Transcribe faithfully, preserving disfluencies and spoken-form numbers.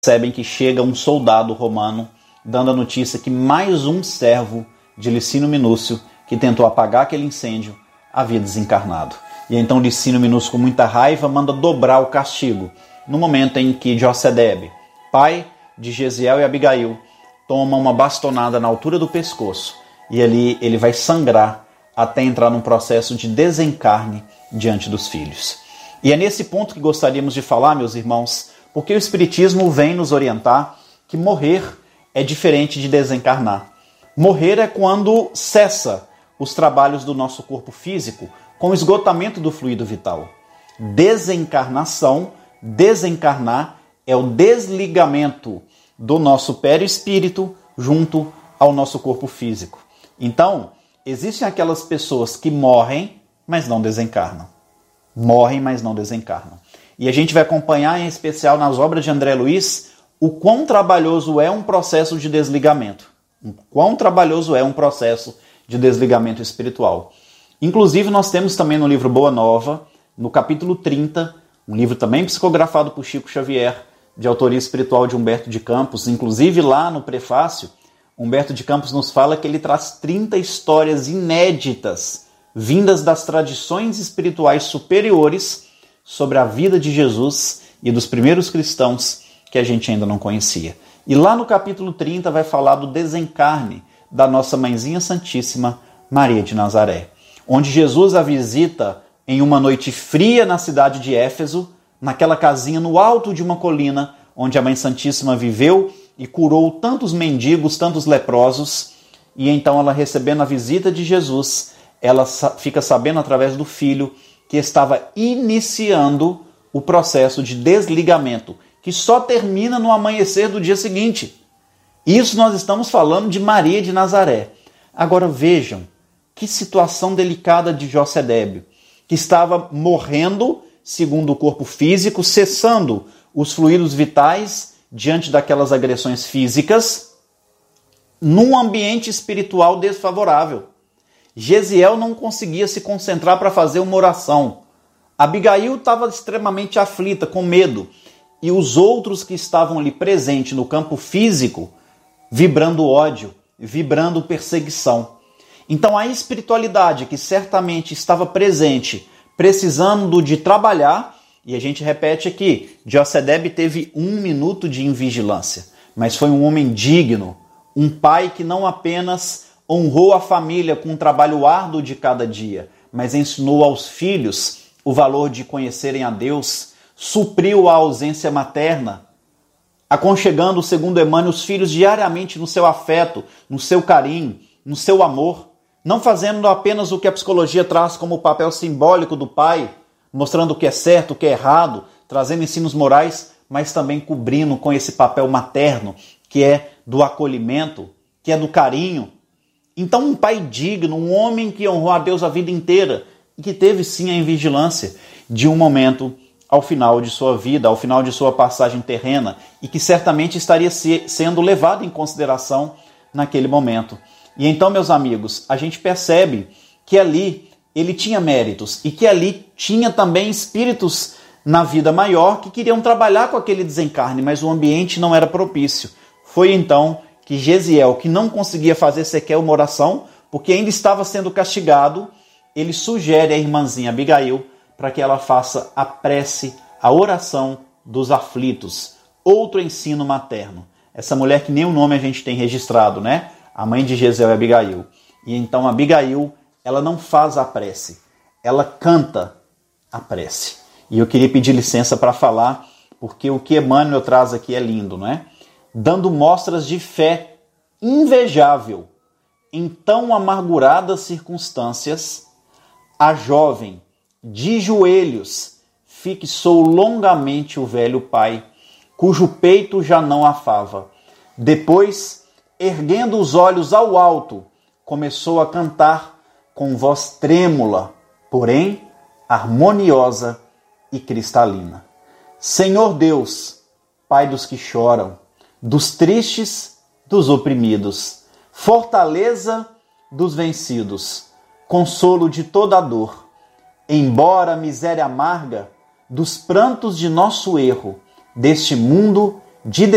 percebem que chega um soldado romano dando a notícia que mais um servo de Licínio Minúcio, que tentou apagar aquele incêndio, havia desencarnado. E então Licínio Minúcio, com muita raiva, manda dobrar o castigo, no momento em que Josedebe, pai de Gesiel e Abigail, toma uma bastonada na altura do pescoço, e ali ele vai sangrar até entrar num processo de desencarne diante dos filhos. E é nesse ponto que gostaríamos de falar, meus irmãos, porque o Espiritismo vem nos orientar que morrer é diferente de desencarnar. Morrer é quando cessa os trabalhos do nosso corpo físico com o esgotamento do fluido vital. Desencarnação, desencarnar, é o desligamento do nosso perispírito junto ao nosso corpo físico. Então, existem aquelas pessoas que morrem, mas não desencarnam. Morrem, mas não desencarnam. E a gente vai acompanhar, em especial nas obras de André Luiz, o quão trabalhoso é um processo de desligamento. O quão trabalhoso é um processo de desligamento espiritual. Inclusive, nós temos também no livro Boa Nova, no capítulo trinta, um livro também psicografado por Chico Xavier, de autoria espiritual de Humberto de Campos. Inclusive, lá no prefácio, Humberto de Campos nos fala que ele traz trinta histórias inéditas, vindas das tradições espirituais superiores, sobre a vida de Jesus e dos primeiros cristãos que a gente ainda não conhecia. E lá no capítulo trinta vai falar do desencarne da nossa Mãezinha Santíssima, Maria de Nazaré, onde Jesus a visita em uma noite fria na cidade de Éfeso, naquela casinha no alto de uma colina, onde a Mãe Santíssima viveu e curou tantos mendigos, tantos leprosos, e então ela, recebendo a visita de Jesus, ela fica sabendo através do Filho que estava iniciando o processo de desligamento, que só termina no amanhecer do dia seguinte. Isso nós estamos falando de Maria de Nazaré. Agora vejam, que situação delicada de Josedebe, que estava morrendo, segundo o corpo físico, cessando os fluidos vitais diante daquelas agressões físicas, num ambiente espiritual desfavorável. Gesiel não conseguia se concentrar para fazer uma oração. Abigail estava extremamente aflita, com medo. E os outros que estavam ali presentes no campo físico, vibrando ódio, vibrando perseguição. Então a espiritualidade que certamente estava presente, precisando de trabalhar, e a gente repete aqui, Josedebe teve um minuto de invigilância, mas foi um homem digno, um pai que não apenas honrou a família com o trabalho árduo de cada dia, mas ensinou aos filhos o valor de conhecerem a Deus, supriu a ausência materna, aconchegando, segundo Emmanuel, os filhos diariamente no seu afeto, no seu carinho, no seu amor, não fazendo apenas o que a psicologia traz como papel simbólico do pai, mostrando o que é certo, o que é errado, trazendo ensinos morais, mas também cobrindo com esse papel materno, que é do acolhimento, que é do carinho. Então um pai digno, um homem que honrou a Deus a vida inteira e que teve sim a invigilância de um momento ao final de sua vida, ao final de sua passagem terrena, e que certamente estaria se, sendo levado em consideração naquele momento. E então, meus amigos, a gente percebe que ali ele tinha méritos e que ali tinha também espíritos na vida maior que queriam trabalhar com aquele desencarne, mas o ambiente não era propício. Foi então que Gesiel, que não conseguia fazer sequer uma oração, porque ainda estava sendo castigado, ele sugere à irmãzinha Abigail para que ela faça a prece, a oração dos aflitos. Outro ensino materno. Essa mulher que nem o nome a gente tem registrado, né? A mãe de Gesiel é Abigail. E então Abigail, ela não faz a prece, ela canta a prece. E eu queria pedir licença para falar, porque o que Emmanuel traz aqui é lindo, não é? Dando mostras de fé invejável em tão amarguradas circunstâncias, a jovem, de joelhos, fixou longamente o velho pai, cujo peito já não afava. Depois, erguendo os olhos ao alto, começou a cantar com voz trêmula, porém harmoniosa e cristalina. Senhor Deus, Pai dos que choram, dos tristes, dos oprimidos, fortaleza dos vencidos, consolo de toda a dor, embora a miséria amarga dos prantos de nosso erro, deste mundo de